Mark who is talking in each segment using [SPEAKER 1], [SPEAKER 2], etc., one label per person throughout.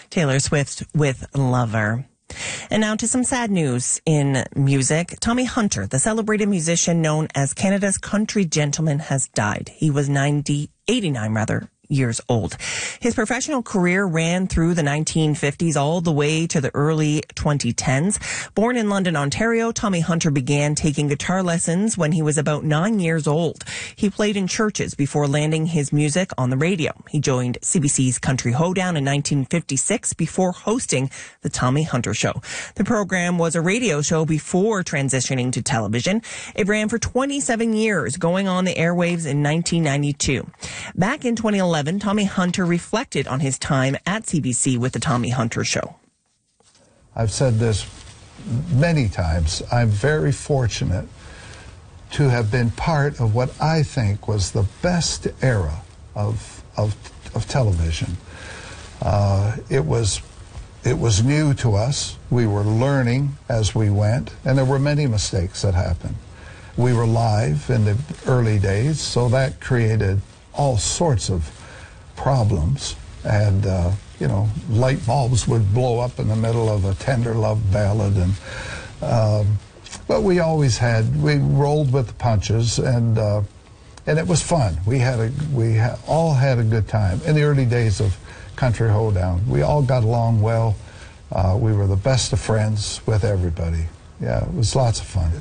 [SPEAKER 1] Taylor Swift with Lover. And now to some sad news in music. Tommy Hunter, the celebrated musician known as Canada's country gentleman, has died. He was 89 years old. His professional career ran through the 1950s all the way to the early 2010s. Born in London, Ontario, Tommy Hunter began taking guitar lessons when he was about 9 years old. He played in churches before landing his music on the radio. He joined CBC's Country Hoedown in 1956 before hosting the Tommy Hunter Show. The program was a radio show before transitioning to television. It ran for 27 years, going on the airwaves in 1992. Back in 2011, Tommy Hunter reflected on his time at CBC with the Tommy Hunter Show.
[SPEAKER 2] I've said this many times. I'm very fortunate to have been part of what I think was the best era of television. It was new to us. We were learning as we went, and there were many mistakes that happened. We were live in the early days, so that created all sorts of problems, and light bulbs would blow up in the middle of a tender love ballad, and but we rolled with the punches, and it was fun. We all had a good time in the early days of Country Hoedown. We all got along well. We were the best of friends with everybody. Yeah, it was lots of fun.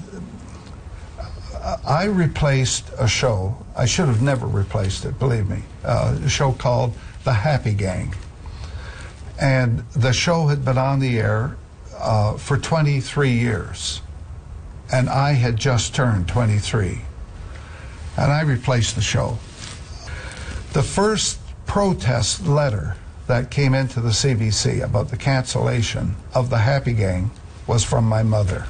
[SPEAKER 2] I replaced a show. I should have never replaced it, believe me. A show called The Happy Gang. And the show had been on the air for 23 years. And I had just turned 23. And I replaced the show. The first protest letter that came into the CBC about the cancellation of The Happy Gang was from my mother.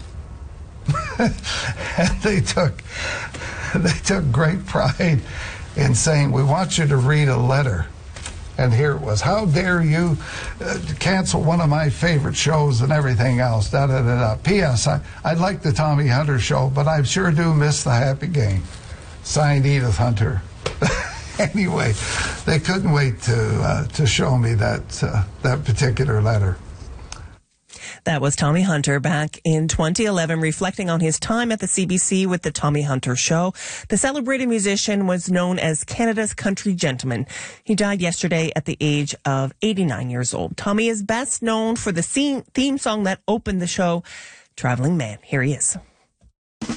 [SPEAKER 2] And they took great pride in saying, "We want you to read a letter." And here it was: "How dare you cancel one of my favorite shows," and everything else. Da da da da. P.S. I like the Tommy Hunter Show, but I sure do miss the Happy Gang. Signed, Edith Hunter. Anyway, they couldn't wait to show me that particular letter.
[SPEAKER 1] That was Tommy Hunter back in 2011, reflecting on his time at the CBC with the Tommy Hunter Show. The celebrated musician was known as Canada's country gentleman. He died yesterday at the age of 89 years old. Tommy is best known for the theme song that opened the show, Traveling Man. Here he is.